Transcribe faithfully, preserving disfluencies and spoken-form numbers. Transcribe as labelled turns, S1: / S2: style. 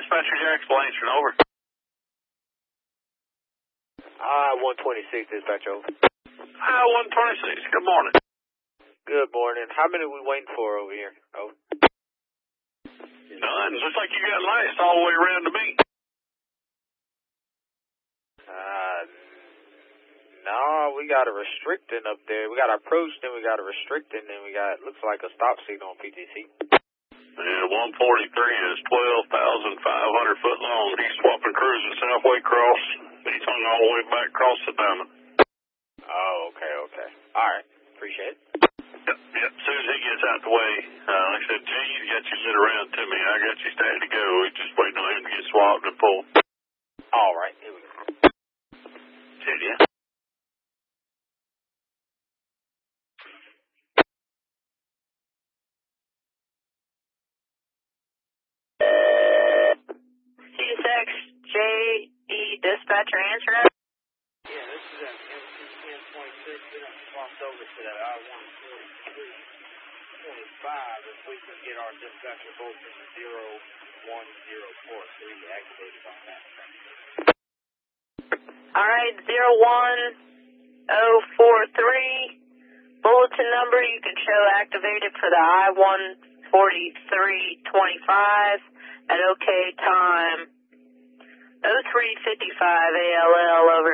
S1: Dispatcher Jack Blanchard, over.
S2: I one twenty-six, dispatch, over.
S1: I one twenty-six, good morning.
S2: Good morning. How many are we waiting for over here? Over.
S1: None. Looks like you got lights all the way around to me.
S2: Uh, no, we got a restricting up there. We got approach, then we got a restricting, then we got, looks like a stop signal on P T C.
S1: Yeah, one forty-three is twelve thousand five hundred foot long. He's swapping cruising Southway Cross. He's hung all the way back across the diamond.
S2: Oh, okay, okay. All right. Appreciate it.
S1: Yep, yep. As soon as he gets out the way, uh, like I said, G's got you lit around to me. I got you steady to go. We're just waiting on him to get swapped and pulled.
S2: All right. Here we go.
S1: Said, yeah.
S3: C six J E dispatcher answer that?
S2: Yeah, this is an M twenty-six. We're going to cross over to that I one forty-three twenty-five if we can get our dispatcher bulletin zero one zero four three activated on that.
S3: Alright, zero one zero four three. Bulletin number you can show activated for the I one forty-three twenty-five at OK time oh three fifty-five A L L over.